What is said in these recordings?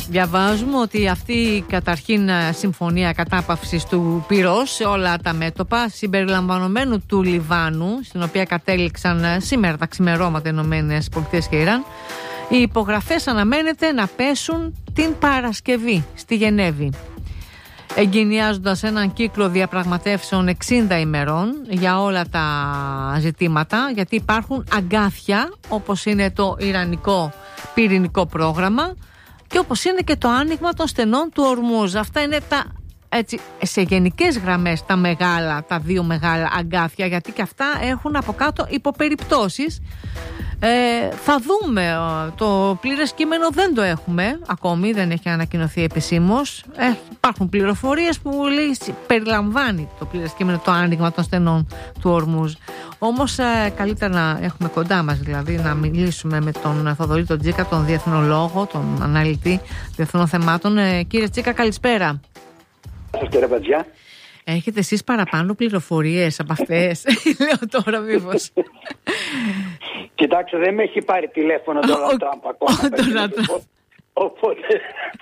Διαβάζουμε ότι αυτή η καταρχήν συμφωνία κατάπαυσης του πυρός σε όλα τα μέτωπα, συμπεριλαμβανομένου του Λιβάνου, στην οποία κατέληξαν σήμερα τα ξημερώματα ΗΠΑ και Ιράν, οι υπογραφές αναμένεται να πέσουν την Παρασκευή στη Γενέβη, εγκαινιάζοντας έναν κύκλο διαπραγματεύσεων 60 ημερών για όλα τα ζητήματα, γιατί υπάρχουν αγκάθια όπως είναι το ιρανικό πυρηνικό πρόγραμμα και όπως είναι και το άνοιγμα των στενών του Ορμούζ. Αυτά είναι τα, έτσι, σε γενικές γραμμές τα δύο μεγάλα αγκάθια, γιατί και αυτά έχουν από κάτω υποπεριπτώσεις. Θα δούμε. Το πλήρες κείμενο δεν το έχουμε ακόμη, δεν έχει ανακοινωθεί επισήμως. Υπάρχουν πληροφορίες που περιλαμβάνει το πλήρες κείμενο το άνοιγμα των στενών του Ορμούζ. Όμως καλύτερα να έχουμε κοντά μας, δηλαδή να μιλήσουμε με τον Θοδωρή τον Τζίκα, τον διεθνολόγο, τον αναλυτή διεθνών θεμάτων. Κύριε Τζίκα, καλησπέρα. Κύριε Μπατζιά. Έχετε εσείς παραπάνω πληροφορίες από αυτές? Λέω τώρα μήπως. Κοιτάξτε, δεν με έχει πάρει τηλέφωνο τον Τραμπ ακόμα. Οπότε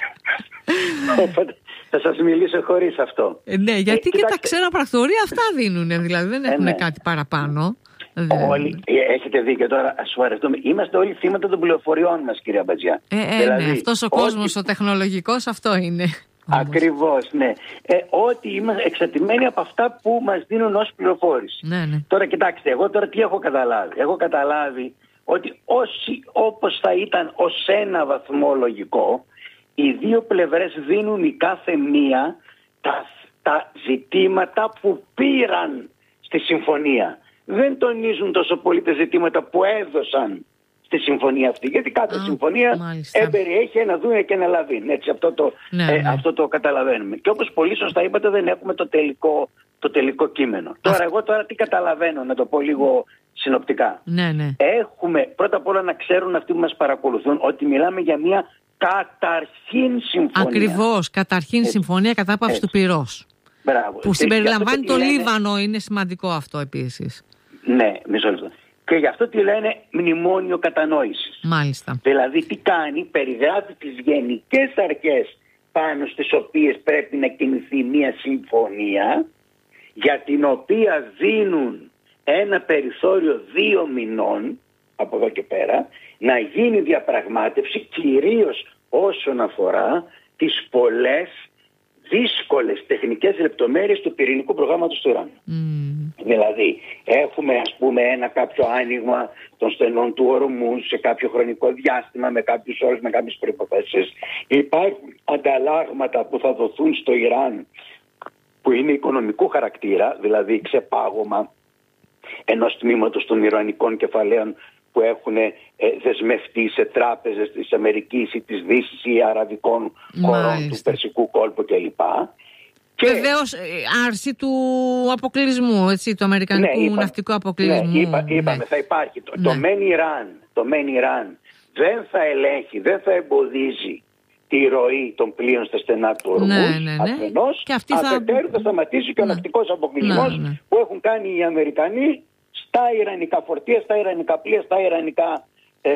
θα σας μιλήσω χωρίς αυτό. Ναι, γιατί και τα ξένα πρακτορία αυτά δίνουν, δηλαδή δεν έχουν κάτι παραπάνω. Όλοι, έχετε δίκιο τώρα, σοβαρευτούμε. Είμαστε όλοι θύματα των πληροφοριών μας, κυρία Μπατζιά. Δηλαδή, ναι, αυτός ο κόσμος, ο τεχνολογικός, αυτό είναι. Ακριβώς, ναι. Ότι είμαστε εξαρτημένοι από αυτά που μας δίνουν ως πληροφόρηση. Ναι. Τώρα κοιτάξτε, εγώ τώρα τι έχω καταλάβει? Έχω καταλάβει ότι όπως θα ήταν ως ένα βαθμό λογικό, οι δύο πλευρές δίνουν η κάθε μία τα ζητήματα που πήραν στη συμφωνία. Δεν τονίζουν τόσο πολύ τα ζητήματα που έδωσαν στη συμφωνία αυτή. Γιατί κάθε συμφωνία περιέχει ένα δούνε και ένα λαβίν. Έτσι, αυτό το καταλαβαίνουμε. Και όπως πολύ σωστά είπατε, δεν έχουμε το τελικό κείμενο. Εγώ τώρα τι καταλαβαίνω, να το πω λίγο συνοπτικά. Ναι. Έχουμε πρώτα απ' όλα να ξέρουν αυτοί που μας παρακολουθούν ότι μιλάμε για μια καταρχήν συμφωνία. Ακριβώς, καταρχήν συμφωνία κατάπαυσης του πυρός. Μπράβο. Που συμπεριλαμβάνει το Λίβανο, είναι σημαντικό αυτό επίσης. Ναι, μισό λεπτό. Και γι' αυτό τη λένε μνημόνιο κατανόησης. Μάλιστα. Δηλαδή τι κάνει? Περιγράφει τις γενικές αρχές πάνω στις οποίες πρέπει να κινηθεί μια συμφωνία, για την οποία δίνουν ένα περιθώριο 2 μηνών από εδώ και πέρα να γίνει διαπραγμάτευση, κυρίως όσον αφορά τις πολλές δύσκολες τεχνικές λεπτομέρειες του πυρηνικού προγράμματος του Ιράν. Δηλαδή έχουμε ας πούμε ένα κάποιο άνοιγμα των στενών του Ορμούζ σε κάποιο χρονικό διάστημα, με κάποιους όρους, με κάποιες προϋποθέσεις. Υπάρχουν ανταλλάγματα που θα δοθούν στο Ιράν που είναι οικονομικού χαρακτήρα, δηλαδή ξεπάγωμα ενός τμήματος των ιρανικών κεφαλαίων που έχουν δεσμευτεί σε τράπεζες της Αμερικής ή της Δύσης ή αραβικών χωρών του Περσικού κόλπου κλπ. Βεβαίως άρση του αποκλεισμού, έτσι, του αμερικανικού ναυτικού αποκλεισμού. Είπαμε, θα υπάρχει. Το μεν Ιράν δεν θα ελέγχει, δεν θα εμποδίζει τη ροή των πλοίων στα στενά του Ορμούζ, αφενός, αφετέρου θα σταματήσει και ο ναυτικός αποκλεισμός που έχουν κάνει οι Αμερικανοί στα ιρανικά φορτία, στα ιρανικά πλοία, στα ιρανικά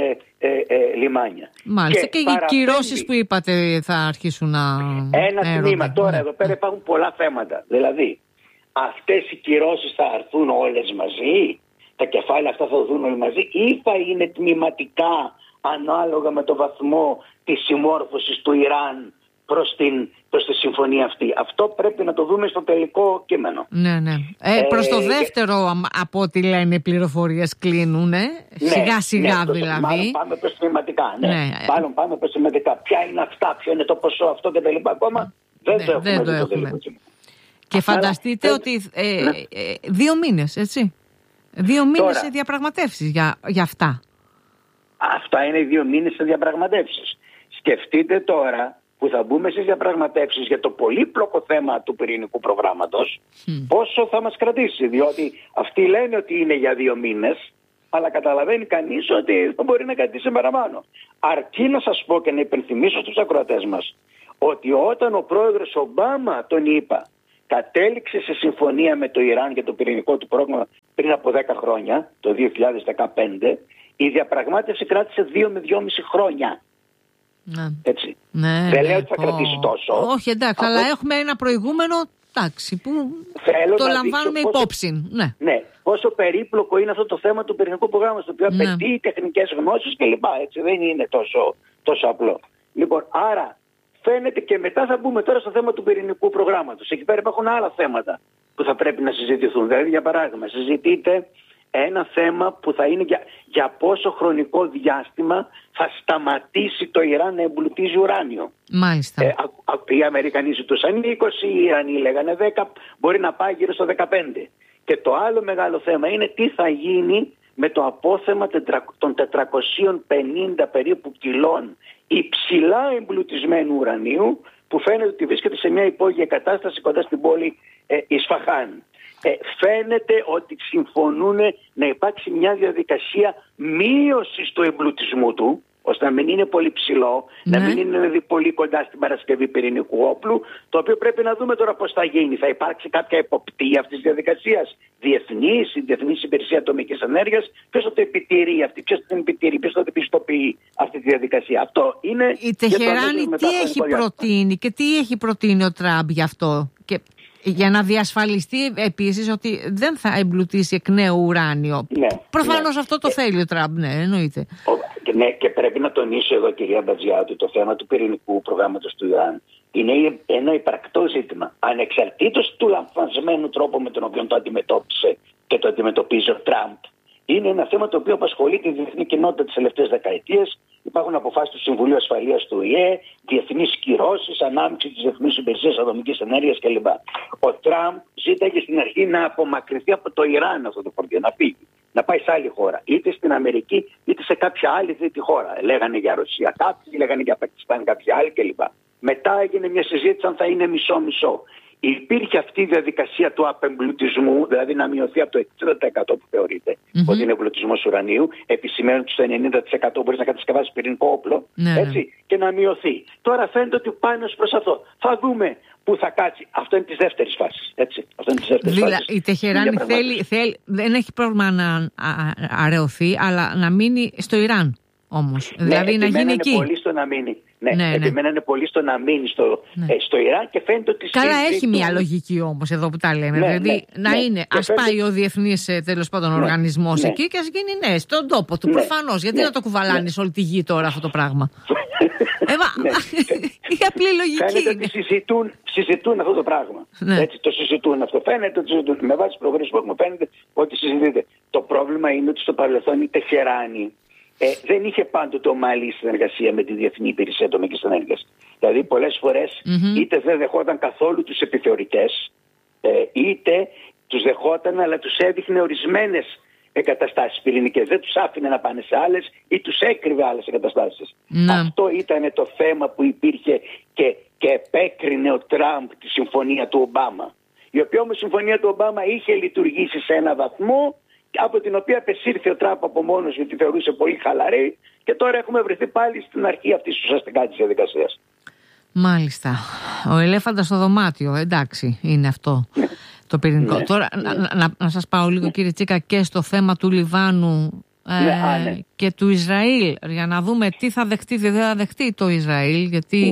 λιμάνια. Μάλιστα, και οι κυρώσεις που είπατε θα αρχίσουν να ένα τμήμα. Τώρα εδώ πέρα υπάρχουν πολλά θέματα. Δηλαδή, αυτές οι κυρώσεις θα έρθουν όλες μαζί, τα κεφάλαια αυτά θα δουν όλοι μαζί, ή θα είναι τμηματικά ανάλογα με το βαθμό της συμμόρφωσης του Ιράν προς τη συμφωνία αυτή? Αυτό πρέπει να το δούμε στο τελικό κείμενο. Ναι. Προς το δεύτερο, από ό,τι λένε οι πληροφορίες, κλείνουν. Σιγά σιγά δηλαδή. Μάλλον πάμε προς τμηματικά. Μάλλον πάμε προς τμηματικά. Ποια είναι αυτά, ποιο είναι το ποσό αυτό και τα λοιπά. Ακόμα δεν το έχουμε. Και φανταστείτε ότι 2 μήνες, έτσι. 2 μήνες σε διαπραγματεύσεις για αυτά. Αυτά είναι οι 2 μήνες σε διαπραγματεύσεις. Σκεφτείτε τώρα που θα μπούμε στις διαπραγματεύσεις για το πολύπλοκο θέμα του πυρηνικού προγράμματος, πόσο θα μας κρατήσει? Διότι αυτοί λένε ότι είναι για 2 μήνες, αλλά καταλαβαίνει κανείς ότι θα μπορεί να κρατήσει παραπάνω. Αρκεί να σας πω και να υπενθυμίσω στους ακροατές μας ότι όταν ο πρόεδρος Ομπάμα τον είπα κατέληξε σε συμφωνία με το Ιράν για το πυρηνικό του πρόγραμμα πριν από 10 χρόνια, το 2015, η διαπραγμάτευση κράτησε 2 με 2,5 χρόνια. Έτσι. Δεν λέω ότι θα κρατήσει τόσο. Όχι, εντάξει, αλλά έχουμε ένα προηγούμενο, εντάξει, που το λαμβάνουμε υπόψη. Ναι. Πόσο περίπλοκο είναι αυτό το θέμα του πυρηνικού προγράμματος, το οποίο απαιτεί τεχνικές γνώσεις κλπ. Έτσι, δεν είναι τόσο απλό. Λοιπόν, άρα φαίνεται, και μετά θα μπούμε τώρα στο θέμα του πυρηνικού προγράμματος. Εκεί πέρα υπάρχουν άλλα θέματα που θα πρέπει να συζητηθούν. Δηλαδή, για παράδειγμα, συζητείται ένα θέμα που θα είναι για πόσο χρονικό διάστημα θα σταματήσει το Ιράν να εμπλουτίζει ουράνιο. Μάλιστα. Οι Αμερικανοί ζητούσαν 20, οι Ιρανοί λέγανε 10, μπορεί να πάει γύρω στο 15. Και το άλλο μεγάλο θέμα είναι τι θα γίνει με το απόθεμα των 450 περίπου κιλών υψηλά εμπλουτισμένου ουρανίου, που φαίνεται ότι βρίσκεται σε μια υπόγεια κατάσταση κοντά στην πόλη Ισφαχάν. Φαίνεται ότι συμφωνούν να υπάρξει μια διαδικασία μείωσης του εμπλουτισμού του, ώστε να μην είναι πολύ ψηλό, να μην είναι δηλαδή πολύ κοντά στην παρασκευή πυρηνικού όπλου, το οποίο πρέπει να δούμε τώρα πώς θα γίνει. Θα υπάρξει κάποια εποπτεία αυτής της διαδικασίας, η Διεθνής Υπηρεσία Ατομικής Ενέργειας, ποιος θα το επιτηρεί αυτή, ποιος θα το πιστοποιεί αυτή τη διαδικασία. Αυτό είναι. Η Τεχεράνη τι έχει προτείνει και τι έχει προτείνει ο Τραμπ γι' αυτό? Και για να διασφαλιστεί επίσης ότι δεν θα εμπλουτίσει εκ νέου ουράνιο. Προφανώς αυτό το θέλει ο Τραμπ, εννοείται. Ναι, και πρέπει να τονίσω εδώ, κυρία Μπατζιά, ότι το θέμα του πυρηνικού προγράμματος του Ιράν είναι ένα υπαρκτό ζήτημα. Ανεξαρτήτως του λανθασμένου τρόπου με τον οποίο το αντιμετώπισε και το αντιμετωπίζει ο Τραμπ, είναι ένα θέμα το οποίο απασχολεί τη διεθνή κοινότητα τις τελευταίες δεκαετίες. Υπάρχουν αποφάσεις του Συμβουλίου Ασφαλείας του ΟΗΕ, διεθνείς κυρώσεις, ανάμειξη της Διεθνής Υπηρεσίας Ατομικής Ενέργειας κλπ. Ο Τραμπ ζήταγε στην αρχή να απομακρυνθεί από το Ιράν αυτό το φορτίο, να φύγει, να πάει σε άλλη χώρα, είτε στην Αμερική είτε σε κάποια άλλη τρίτη χώρα. Λέγανε για Ρωσία κάποιοι, λέγανε για Πακιστάν κάποιοι άλλοι κλπ. Μετά έγινε μια συζήτηση αν θα είναι μισό-μισό. Υπήρχε αυτή η διαδικασία του απεμπλουτισμού, δηλαδή να μειωθεί από το 60% που θεωρείται ότι είναι εμπλουτισμός ουρανίου, επισημαίνουν ότι στο 90% μπορεί να κατασκευάσει πυρηνικό όπλο, έτσι, και να μειωθεί. Τώρα φαίνεται ότι πάνε προς αυτό. Θα δούμε πού θα κάτσει. Αυτό είναι της δεύτερης φάσης. Δηλαδή η Τεχεράνη δεν έχει πρόβλημα να αραιωθεί, αλλά να μείνει στο Ιράν όμως. Δηλαδή να γίνει εκεί. Πολύ στο να μείνει. Επιμένανε πολύ στο να μείνει στο Ιράν και φαίνεται ότι. Καλά, έχει μια λογική όμως εδώ που τα λέμε. Δηλαδή να είναι, ας πάει ο διεθνής τέλος πάντων οργανισμός εκεί και ας γίνει στον τόπο του. Προφανώς. Γιατί να το κουβαλάνε σε όλη τη γη τώρα αυτό το πράγμα. Η απλή λογική. Φαίνεται ότι συζητούν αυτό το πράγμα. Έτσι, το συζητούν αυτό. Φαίνεται ότι συζητούν. Με βάση τις προγράμματα που έχουμε, φαίνεται ότι συζητείται. Το πρόβλημα είναι ότι στο παρελθόν η Τεχεράνη δεν είχε πάντοτε ομαλή συνεργασία με τη Διεθνή Υπηρεσία Ατομικής Ενέργειας. Δηλαδή πολλές φορές είτε δεν δεχόταν καθόλου τους επιθεωρητές, είτε τους δεχόταν αλλά τους έδειχνε ορισμένες εγκαταστάσεις πυρηνικές. Δεν τους άφηνε να πάνε σε άλλες ή τους έκρυβε άλλες εγκαταστάσεις. Αυτό ήταν το θέμα που υπήρχε και επέκρινε ο Τραμπ τη συμφωνία του Ομπάμα. Η οποία όμως συμφωνία του Ομπάμα είχε λειτουργήσει σε ένα βαθμό, από την οποία απεσύρθη ο Τραμπ από μόνος, γιατί θεωρούσε πολύ χαλαρή, και τώρα έχουμε βρεθεί πάλι στην αρχή αυτής ουσιαστικά της διαδικασίας. Μάλιστα. Ο ελέφαντας στο δωμάτιο, εντάξει, είναι αυτό το πυρηνικό. Τώρα να σας πάω λίγο, κύριε Τσίκα, και στο θέμα του Λιβάνου και του Ισραήλ, για να δούμε τι θα δεχτεί, δεν θα δεχτεί το Ισραήλ, γιατί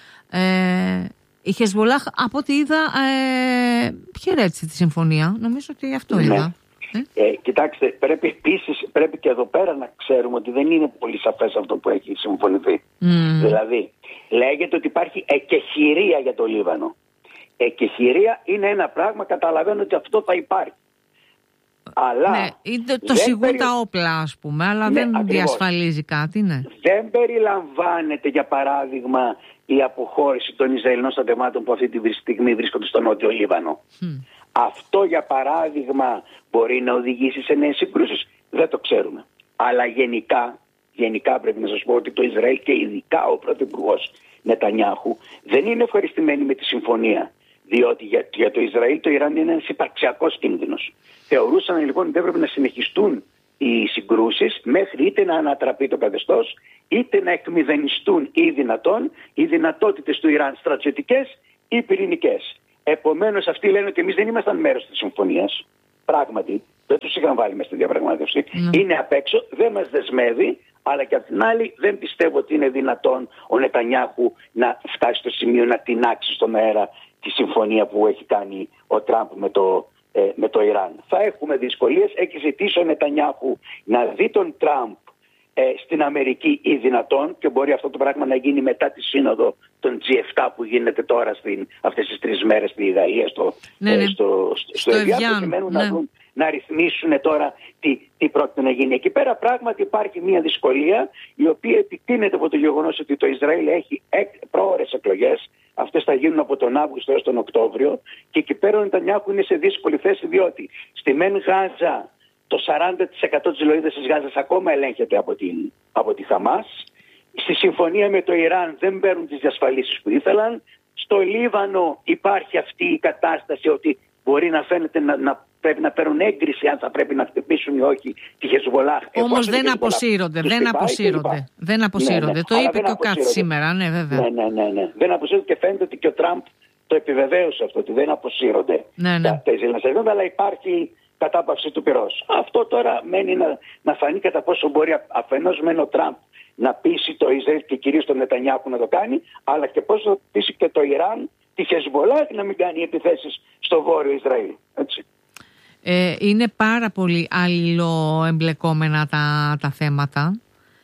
η Χεσβολάχ, από ό,τι είδα, χαιρέτησε τη συμφωνία. Νομίζω ότι αυτό είδα. Κοιτάξτε, πρέπει και εδώ πέρα να ξέρουμε ότι δεν είναι πολύ σαφές αυτό που έχει συμφωνηθεί. Δηλαδή, λέγεται ότι υπάρχει εκεχηρία για το Λίβανο. Εκεχηρία είναι ένα πράγμα, καταλαβαίνω ότι αυτό θα υπάρχει. Αλλά το σιγούν τα όπλα, ας πούμε, αλλά δεν διασφαλίζει κάτι. Δεν περιλαμβάνεται, για παράδειγμα, η αποχώρηση των Ισραηλινών στρατευμάτων που αυτή τη στιγμή βρίσκονται στο Νότιο Λίβανο. Αυτό, για παράδειγμα, μπορεί να οδηγήσει σε νέες συγκρούσεις. Δεν το ξέρουμε. Αλλά γενικά πρέπει να σας πω ότι το Ισραήλ και ειδικά ο πρωθυπουργός Νετανιάχου δεν είναι ευχαριστημένοι με τη συμφωνία. Διότι για το Ισραήλ το Ιράν είναι ένας υπαρξιακός κίνδυνος. Θεωρούσαν λοιπόν ότι έπρεπε να συνεχιστούν οι συγκρούσεις μέχρι είτε να ανατραπεί το καθεστώς, είτε να εκμηδενιστούν οι δυνατότητες του Ιράν στρατιωτικές ή πυρηνικές. Επομένως, αυτοί λένε ότι εμείς δεν ήμασταν μέρος της συμφωνίας. Πράγματι, δεν τους είχαν βάλει μέσα στη διαπραγμάτευση. Είναι απ' έξω, δεν μας δεσμεύει, αλλά και απ' την άλλη δεν πιστεύω ότι είναι δυνατόν ο Νετανιάχου να φτάσει στο σημείο να τινάξει στον αέρα τη συμφωνία που έχει κάνει ο Τραμπ με το Ιράν. Θα έχουμε δυσκολίες. Έχει ζητήσει ο Νετανιάχου να δει τον Τραμπ στην Αμερική ή δυνατόν, και μπορεί αυτό το πράγμα να γίνει μετά τη σύνοδο των G7 που γίνεται τώρα αυτές τις 3 μέρες στη Γαλλία, στο Ευγιάν, προκειμένου να ρυθμίσουν τώρα τι πρόκειται να γίνει. Εκεί πέρα πράγματι υπάρχει μια δυσκολία, η οποία επιτείνεται από το γεγονός ότι το Ισραήλ έχει πρόωρες εκλογές. Αυτές θα γίνουν από τον Αύγουστο έως τον Οκτώβριο, και εκεί πέρα ο Νετανιάχου είναι σε δύσκολη θέση, διότι στη Μεν Γάζα το 40% της λωρίδας της Γάζας ακόμα ελέγχεται από τη Χαμάς. Στη συμφωνία με το Ιράν δεν παίρνουν τις διασφαλίσεις που ήθελαν. Στο Λίβανο υπάρχει αυτή η κατάσταση ότι μπορεί να φαίνεται να πρέπει να παίρνουν έγκριση αν θα πρέπει να χτυπήσουν ή όχι τη Χεσβολάχ. Όμως δεν αποσύρονται. Δεν αποσύρονται. Ναι. Το είπε και ο Κάτς σήμερα, ναι, βέβαια. Ναι. Δεν αποσύρονται, και φαίνεται ότι και ο Τραμπ το επιβεβαίωσε αυτό, ότι δεν αποσύρονται τα Ισραηλινά, αλλά υπάρχει κατάπαυση του πυρός. Αυτό τώρα μένει να φανεί κατά πόσο μπορεί αφενός μεν ο Τραμπ να πείσει το Ισραήλ και κυρίως τον Νετανιάχου να το κάνει, αλλά και πώς θα πείσει και το Ιράν, τη Χεσβολάχ, να μην κάνει επιθέσεις στο βόρειο Ισραήλ. Έτσι. Είναι πάρα πολύ αλληλοεμπλεκόμενα τα θέματα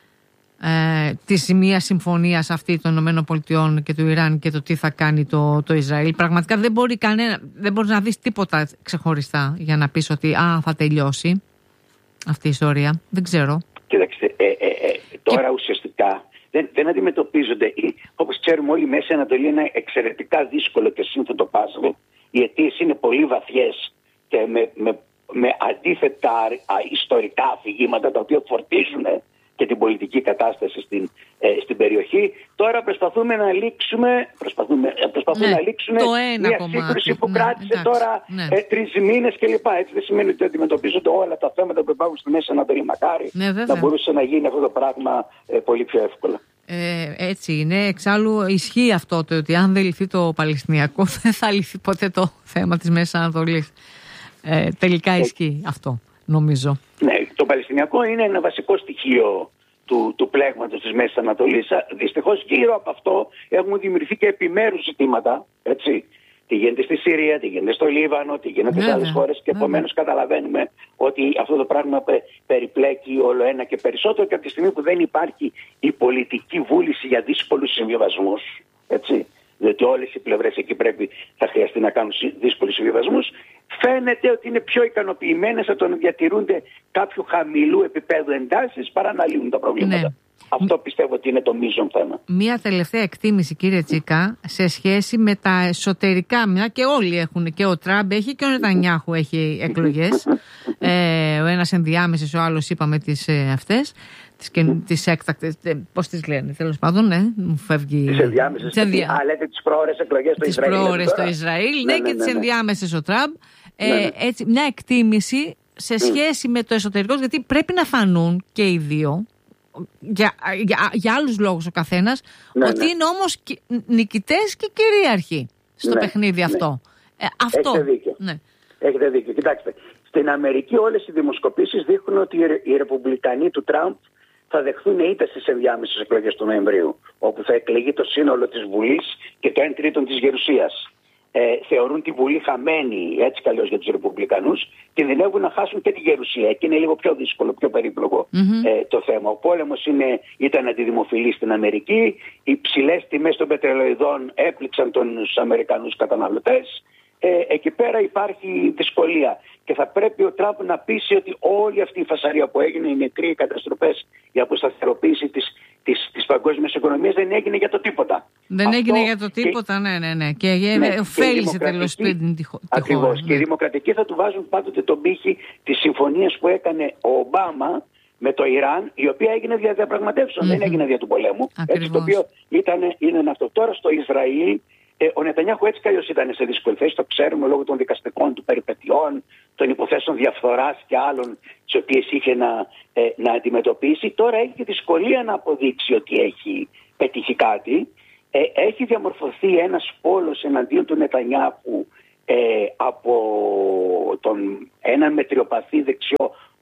της μία συμφωνίας αυτή των ΗΠΑ και του Ιράν και το τι θα κάνει το Ισραήλ. Πραγματικά δεν μπορείς να δεις τίποτα ξεχωριστά για να πεις ότι θα τελειώσει αυτή η ιστορία. Δεν ξέρω. Κοίταξτε, τώρα ουσιαστικά δεν αντιμετωπίζονται, όπως ξέρουμε όλοι, η Μέση Ανατολή είναι εξαιρετικά δύσκολο και σύνθετο πάζλ. Οι αιτίες είναι πολύ βαθιές και με αντίθετα ιστορικά αφηγήματα, τα οποία φορτίζουν και την πολιτική κατάσταση στην περιοχή. Τώρα προσπαθούμε να λήξουμε μια σύγκρουση που κράτησε τώρα 3 μήνες κλπ. Έτσι δεν σημαίνει ότι αντιμετωπίζονται όλα τα θέματα που υπάρχουν στη Μέση Ανατολή. Μακάρι να μπορούσε να γίνει αυτό το πράγμα πολύ πιο εύκολα. Έτσι είναι. Εξάλλου ισχύει αυτό το ότι αν δεν λυθεί το Παλαιστινιακό δεν θα λυθεί ποτέ το θέμα της Μέσης Ανατολής. Τελικά ισχύει αυτό, νομίζω. Ναι, το Παλαιστινιακό είναι ένα βασικό στοιχείο του πλέγματος της Μέσης Ανατολής. Δυστυχώς γύρω από αυτό έχουν δημιουργηθεί και επιμέρους ζητήματα. Έτσι. Τι γίνεται στη Συρία, τι γίνεται στο Λίβανο, τι γίνεται σε άλλες χώρες, και επομένως καταλαβαίνουμε ότι αυτό το πράγμα περιπλέκει όλο ένα και περισσότερο, και από τη στιγμή που δεν υπάρχει η πολιτική βούληση για δύσκολους συμβιβασμούς, έτσι, διότι όλες οι πλευρές εκεί θα χρειαστεί να κάνουν δύσκολους συμβιβασμούς, φαίνεται ότι είναι πιο ικανοποιημένες από το να διατηρούνται κάποιου χαμηλού επίπεδου εντάσεις παρά να λύνουν τα προβλήματα. Ναι. Αυτό πιστεύω ότι είναι το μείζον θέμα. Μία τελευταία εκτίμηση, κύριε Τσίκα, σε σχέση με τα εσωτερικά, μια και όλοι έχουν, και ο Τραμπ έχει και ο Νετανιάχου έχει εκλογές. Ο ένας ενδιάμεσες, ο άλλος είπαμε τις αυτές. Τις έκτακτες, πώς τις λένε, τέλος πάντων, μου φεύγει. Τις ενδιάμεσες, λέτε τις προώρες εκλογές στο Ισραήλ. Τις προώρες στο Ισραήλ, και τις ενδιάμεσες ο Τραμπ. Έτσι, μια εκτίμηση σε σχέση με το εσωτερικό, γιατί πρέπει να φανούν και οι δύο, για άλλους λόγους ο καθένας, ότι είναι όμως νικητές και κυρίαρχοι στο παιχνίδι αυτό. Αυτό. Έχετε δίκιο. Έχετε δίκιο. Κοιτάξτε, στην Αμερική όλες οι δημοσκοπήσεις δείχνουν ότι οι Ρεπουμπλικανοί του Τραμπ θα δεχθούν είτε στις ενδιάμεσες εκλογές του Νοεμβρίου, όπου θα εκλεγεί το σύνολο της Βουλής και το 1/3 της Γερουσίας. Θεωρούν τη Βουλή χαμένη, έτσι κι αλλιώς, για τους Ρεπουμπλικανούς, κινδυνεύουν να χάσουν και τη Γερουσία, και είναι λίγο πιο δύσκολο, πιο περίπλοκο το θέμα. Ο πόλεμος ήταν αντιδημοφιλής στην Αμερική, οι ψηλές τιμές των πετρελοειδών έπληξαν τους Αμερικανούς καταναλωτές. Εκεί πέρα υπάρχει δυσκολία, και θα πρέπει ο Τραμπ να πείσει ότι όλη αυτή η φασαρία που έγινε, οι νεκροί, οι καταστροφές, η αποσταθεροποίηση της παγκόσμιας οικονομίας δεν έγινε για το τίποτα. Δεν έγινε για το τίποτα, ναι. Και ωφέλησε τέλος πάντων τη χώρα. Ακριβώς. Και οι δημοκρατικοί θα του βάζουν πάντοτε τον πύχη της συμφωνίας που έκανε ο Ομπάμα με το Ιράν, η οποία έγινε δια διαπραγματεύσεων, δεν έγινε δια του πολέμου. Έτσι, το οποίο είναι αυτό. Τώρα στο Ισραήλ, ο Νετανιάχου έτσι κι αλλιώς ήταν σε δύσκολη θέση, το ξέρουμε, λόγω των δικαστικών του περιπετειών, των υποθέσεων διαφθοράς και άλλων, τις οποίες είχε να αντιμετωπίσει. Τώρα έχει δυσκολία να αποδείξει ότι έχει πετύχει κάτι. Έχει διαμορφωθεί ένας πόλος εναντίον του Νετανιάχου από έναν μετριοπαθή δεξιό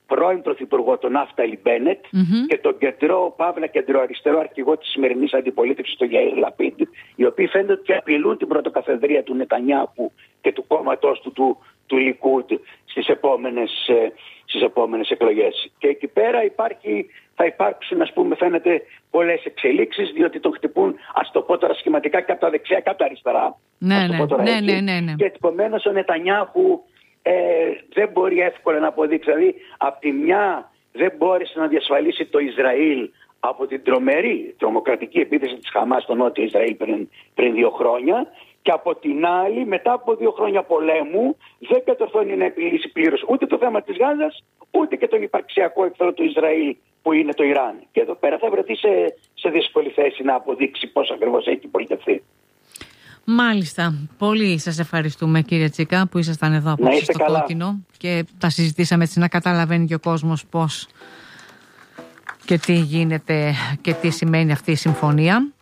πρώην πρωθυπουργό τον Νάφταλι Μπένετ και τον κεντροαριστερό αρχηγό της σημερινής αντιπολίτευσης, τον Γιαΐρ Λαπίντ, οι οποίοι φαίνεται ότι απειλούν την πρωτοκαθεδρία του Νετανιάχου και του κόμματός του Λικούντ στις επόμενες εκλογές. Και εκεί πέρα θα υπάρξουν, ας πούμε, φαίνεται πολλές εξελίξεις, διότι τον χτυπούν, ας το πω τώρα σχηματικά, και από τα δεξιά και από τα αριστερά. Ναι. Και επομένως ο Νετανιάχου δεν μπορεί εύκολα να αποδείξει. Δηλαδή, από τη μια δεν μπόρεσε να διασφαλίσει το Ισραήλ από την τρομοκρατική επίθεση της Χαμάς στο νότιο Ισραήλ πριν 2 χρόνια, και από την άλλη, μετά από 2 χρόνια πολέμου, δεν κατορθώνει να επιλύσει πλήρως ούτε το θέμα της Γάζας, ούτε και τον υπαρξιακό εχθρό του Ισραήλ, που είναι το Ιράν. Και εδώ πέρα θα βρεθεί σε δύσκολη θέση να αποδείξει πώς ακριβώς έχει πολιτευτεί. Μάλιστα. Πολύ σας ευχαριστούμε, κύριε Τσίκα, που ήσασταν εδώ απόψε στο Κόκκινο και τα συζητήσαμε έτσι να καταλαβαίνει και ο κόσμος πώς και τι γίνεται και τι σημαίνει αυτή η συμφωνία.